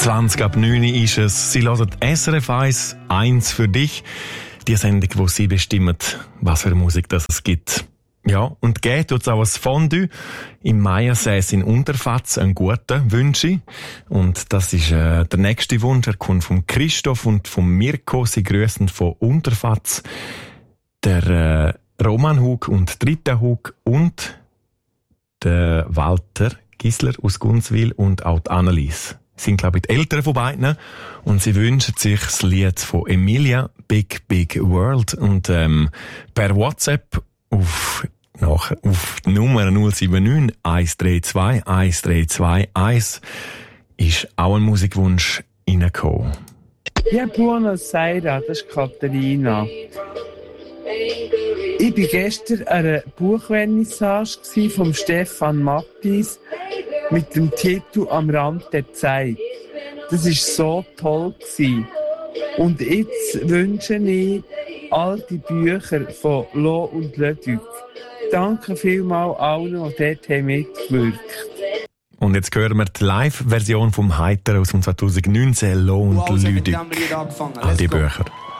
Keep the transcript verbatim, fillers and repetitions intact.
zwanzig ab neun ist es. Sie hören S R F eins, eins für dich. Die Sendung, wo Sie bestimmen, was für Musik das es gibt. Ja, und geht tut's auch ein Fondue im Meiersäß in Unterfatz, einen guten, wünsche ich. Und das ist äh, der nächste Wunsch. Er kommt von Christoph und von Mirko. Sie grüßen von Unterfatz. Der äh, Roman Hug und Rita Hug und der Walter Gisler aus Gunzwil und auch die Annelies. Sind, glaube ich, die Eltern von beiden. Und sie wünschen sich das Lied von Emilia, Big Big World. Und ähm, per WhatsApp auf, nach, auf die Nummer null sieben neun eins drei zwei eins drei zwei eins ist auch ein Musikwunsch reingekommen. Ja, Buenos Aires, das ist Katharina. Ich war gestern an einer Buchvernissage von Stefan Mattis mit dem Titel «Am Rand der Zeit». Das war so toll. Und jetzt wünsche ich all die Bücher von Lo und Leduc. Danke vielmals allen, die dort mitgewirkt haben. Und jetzt hören wir die Live-Version vom Heiter aus dem zwanzig neunzehn, Lo und Leduc. All die Bücher.